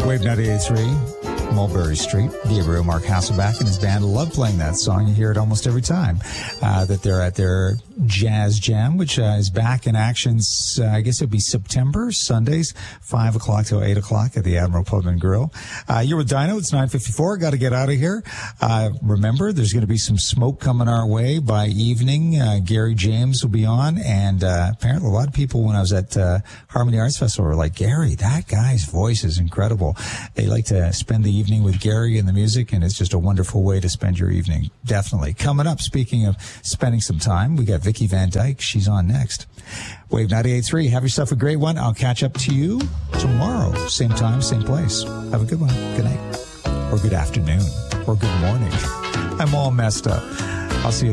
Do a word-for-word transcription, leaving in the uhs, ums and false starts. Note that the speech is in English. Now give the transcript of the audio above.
Wave ninety-eight point three, Mulberry Street. Gabriel Mark Hasselback and his band love playing that song. You hear it almost every time uh, that they're at their Jazz Jam, which uh, is back in action. Uh, I guess it'll be September, Sundays, five o'clock till eight o'clock at the Admiral Pub and Grill. Uh, you're with Dino. It's nine fifty-four. Got to get out of here. Uh, remember, there's going to be some smoke coming our way by evening. Uh, Gary James will be on. And uh, apparently a lot of people, when I was at uh, Harmony Arts Festival, were like, Gary, that guy's voice is incredible. They like to spend the evening with Gary and the music, and it's just a wonderful way to spend your evening. Definitely. Coming up, speaking of spending some time, we got Vicky Van Dyke. She's on next. Wave ninety-eight point three. Have yourself a great one. I'll catch up to you tomorrow. Same time, same place. Have a good one. Good night. Or good afternoon. Or good morning. I'm all messed up. I'll see you.